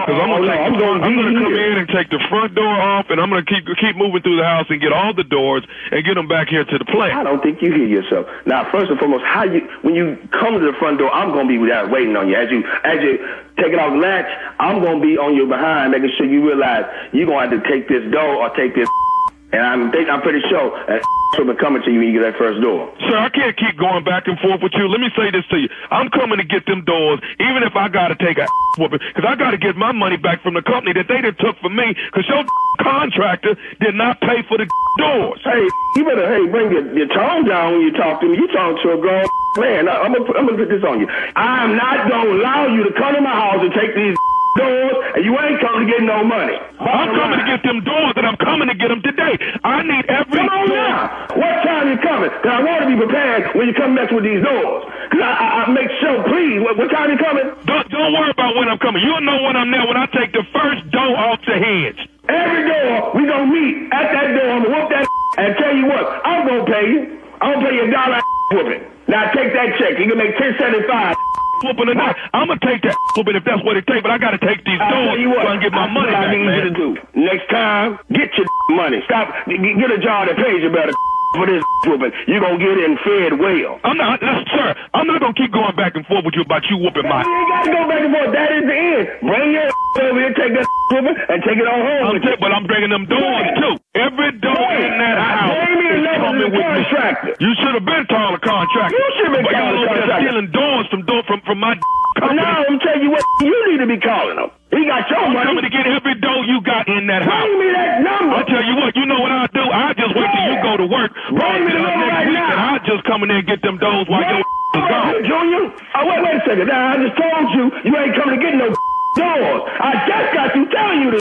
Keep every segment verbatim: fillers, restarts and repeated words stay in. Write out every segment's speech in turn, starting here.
Because I'm gonna, I'm gonna, I'm gonna come in and take the front door off, and I'm gonna keep keep moving through the house and get all the doors and get them back here to the plant. I don't think you hear yourself. Now, first and foremost, how you when you come to the front door, I'm gonna be there waiting on you as you as you take it off the latch. I'm gonna be on your behind, making sure you realize you're gonna have to take this door or take this. And I'm think I'm pretty sure that will be coming to you when you get that first door. Sir, I can't keep going back and forth with you. Let me say this to you. I'm coming to get them doors, even if I got to take a whooping, because I got to get my money back from the company that they done took from me, because your contractor did not pay for the doors. Hey, you better, hey, bring your, your tone down when you talk to me. You talking to a grown man. I'm going I'm to put this on you. I'm not going to allow you to come to my house and take these doors, and you ain't coming to get no money. I'm coming to get them doors, and I'm coming to get them today. I need every Come on door. now. What time you coming? Because I want to be prepared when you come mess with these doors. Because I, I, I make sure, please, what, what time you coming? Don't, don't worry about when I'm coming. You'll know when I'm there when I take the first door off the hinge. Every door, we going to meet at that door. I'm going to whoop that and tell you what, I'm going to pay you. I'm going to pay you a dollar whooping. Now take that check. You can make ten seventy-five. Whooping or not, I'm gonna take that whooping if that's what it takes, but I gotta take these doors so I can get my money back, I need man. you to do. Next time, get your money. Stop. Get a job that pays you better for this whooping. You're gonna get in fed well. I'm not, uh, sir, I'm not gonna keep going back and forth with you about you whooping my. You ain't gotta go back and forth. That is the end. Bring your over here, take that whooping, and take it on home. I'm t- but I'm bringing them doors too. Every door in that house is coming with contractor. me. You should have been calling a contractor. You should have been calling a contractor. Stealing doors from door from from my company. Now I'm telling you what, you need to be calling him. He got your I'm money. coming to get every door you got in that house. Bring me that number. I tell you what, you know what I do? I just wait till you go to work. Bring me the number right now. And I just come in there and get them doors while your is gone. Junior, oh, wait, wait a second. Now, I just told you, you ain't coming to get no doors. I just got you telling you this.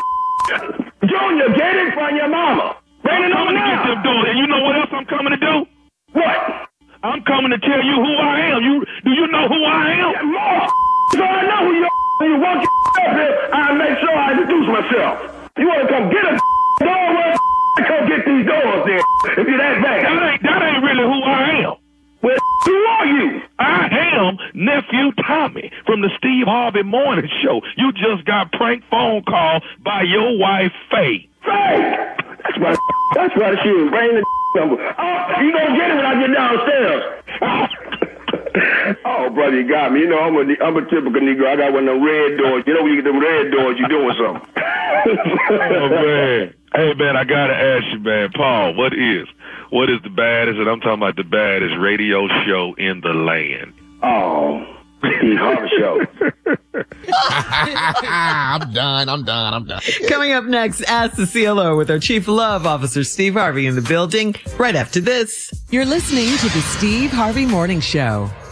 Junior, get it from your mama. Bring it on now. I'm coming to get them doors. And you know what else I'm coming to do? What? I'm coming to tell you who I am. You Do you know who I am? Yeah, more. So I know who you are. When you walk up here, I make sure I introduce myself. You want to come get a door? Well, come get these doors then. If you're that bad. That ain't, that ain't really who I am. Well, who are you? I am Nephew Tommy from the Steve Harvey Morning Show. You just got prank phone call by your wife, Faye. Faye? That's right. That's right, she is. Bring the number. Oh, you gonna get it when I get downstairs. Oh, brother, you got me. You know, I'm a, I'm a typical Negro. I got one of them red doors. You know, when you get them red doors, you doing something. Oh, man. Hey, man, I got to ask you, man, Paul, what is, what is the baddest, and I'm talking about the baddest radio show in the land? Oh, Steve Harvey Show. I'm done, I'm done, I'm done. Coming up next, Ask the C L O with our Chief Love Officer, Steve Harvey, in the building. Right after this. You're listening to the Steve Harvey Morning Show.